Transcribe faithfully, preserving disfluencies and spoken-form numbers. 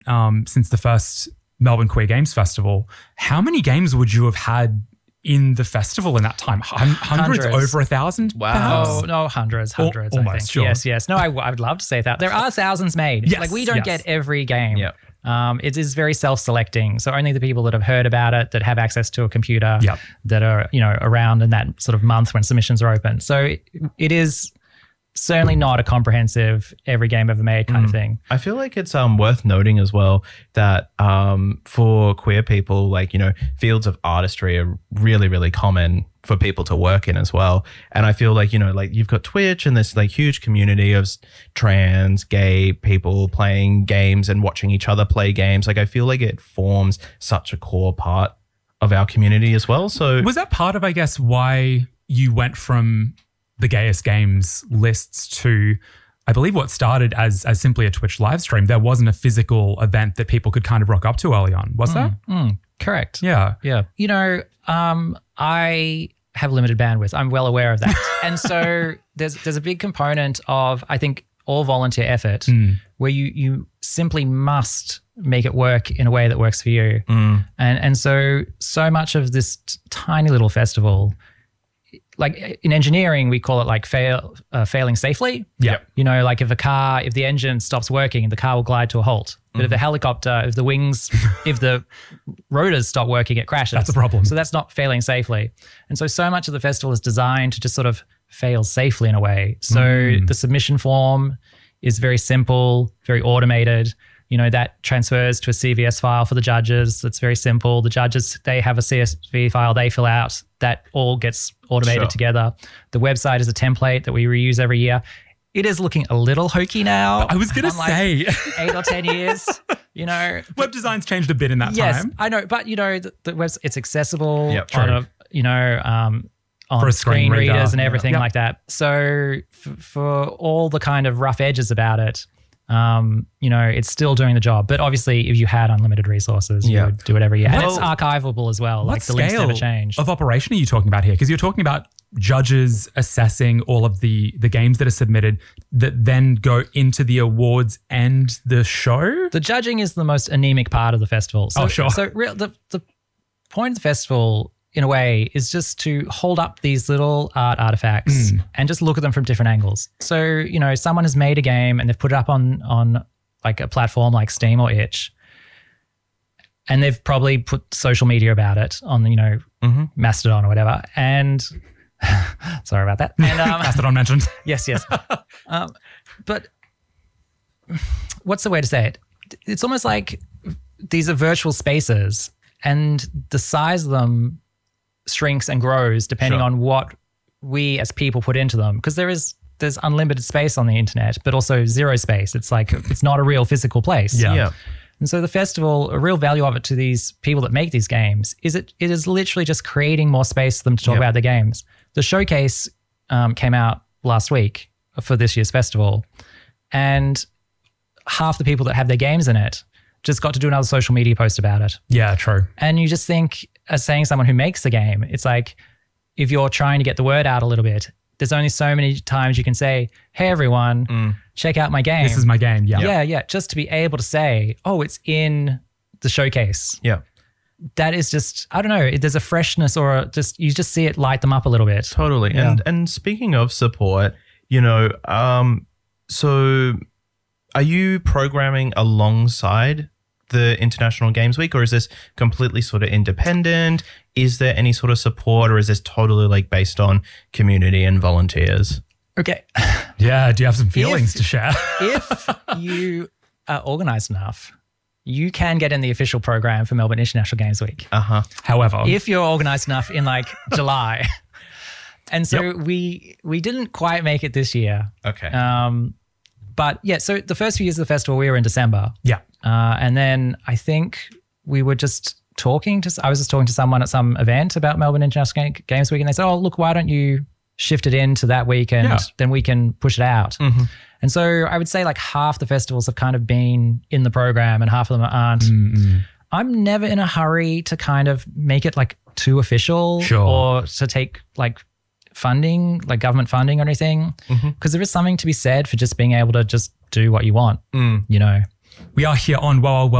um, since the first Melbourne Queer Games Festival, how many games would you have had in the festival in that time? Hun- hundreds, Hundreds. over a thousand? Wow. perhaps? Oh, no, hundreds, Al- hundreds, I almost, think. sure. Yes, yes. No, I, I would love to say that. There are thousands made. Yes, like we don't yes. get every game. Yeah. Um, it is very self-selecting. So only the people that have heard about it, that have access to a computer, Yep. that are, you know, around in that sort of month when submissions are open. So it, it is certainly not a comprehensive every game ever made kind of thing. I feel like it's um worth noting as well that um for queer people, like, you know, fields of artistry are really, really common for people to work in as well. And I feel like, you know, like you've got Twitch and this like huge community of trans, gay people playing games and watching each other play games. Like I feel like it forms such a core part of our community as well. So Was that part of, I guess, why you went from the Gayest Games lists to, I believe, what started as as simply a Twitch live stream? There wasn't a physical event that people could kind of rock up to early on, was there? Mm, correct. Yeah. Yeah. You know, um, I have limited bandwidth. I'm well aware of that. And so there's there's a big component of, I think, all volunteer effort Mm. where you you simply must make it work in a way that works for you. mm, And and so so much of this t- tiny little festival, like in engineering, we call it like fail uh, failing safely. Yeah. You know, like if a car, if the engine stops working, the car will glide to a halt. But if the helicopter, if the wings, if the rotors stop working, it crashes. That's a problem. So that's not failing safely. And so, so much of the festival is designed to just sort of fail safely in a way. So the submission form is very simple, very automated. You know, that transfers to a C V S file for the judges. It's very simple. The judges, they have a C S V file they fill out. That all gets automated Sure. together. The website is a template that we reuse every year. It is looking a little hokey now. I was going to unlike say, eight or ten years, you know. web design's changed a bit in that Yes, time. I know, but you know, the, the website, it's accessible Yep, on true. a, you know, um, on For a screen, screen reader. readers and Yeah. everything Yep. like that. So f- for all the kind of rough edges about it, um, you know, it's still doing the job. But obviously, if you had unlimited resources, you Yeah. would do it every year. And it's Well, archivable as well. What Like the links never scale change. of operation are you talking about here? Because you're talking about judges assessing all of the the games that are submitted that then go into the awards and the show. The judging is the most anemic part of the festival. So, Oh, sure. So real, the, the point of the festival, in a way, is just to hold up these little art artifacts Mm. and just look at them from different angles. So, you know, someone has made a game and they've put it up on on like a platform like Steam or Itch, and they've probably put social media about it on, you know, Mhm. Mastodon or whatever. And sorry about that. And um, Mastodon mentioned. Yes, yes. um, but what's the way to say it? It's almost like these are virtual spaces and the size of them shrinks and grows depending Sure. on what we as people put into them. Because there is there's unlimited space on the internet, but also zero space. It's like it's not a real physical place. Yeah. Yeah. And so the festival, a real value of it to these people that make these games is it it is literally just creating more space for them to talk Yep. about their games. The showcase um, came out last week for this year's festival, and half the people that have their games in it just got to do another social media post about it. Yeah, true. And you just think, as saying someone who makes the game, it's like if you're trying to get the word out a little bit, there's only so many times you can say, hey, everyone, Mm. check out my game. This is my game. Yeah. Yeah, yeah. Just to be able to say, oh, it's in the showcase. Yeah. That is just, I don't know, it- there's a freshness or a just, you just see it light them up a little bit. Totally. Yeah. And and speaking of support, you know, um, so are you programming alongside the International Games Week, or is this completely sort of independent? Is there any sort of support, or is this totally like based on community and volunteers? Okay. Yeah. Do you have some feelings If- to share? If you are organized enough, you can get in the official program for Melbourne International Games Week. Uh-huh. However, If you're organized enough in like July. And so Yep. we we didn't quite make it this year. Okay. Um, but yeah, so the first few years of the festival, we were in December. yeah. Uh, and then I think we were just talking to, I was just talking to someone at some event about Melbourne International Ga- Games Week, and they said, oh, look, why don't you shift it into that week and Yeah. then we can push it out. Mhm. And so I would say like half the festivals have kind of been in the program and half of them aren't. Mm-mm. I'm never in a hurry to kind of make it like too official Sure. or to take like funding, like government funding or anything, because Mhm. there is something to be said for just being able to just do what you want, Mm. you know? We are here on Well, Well, Well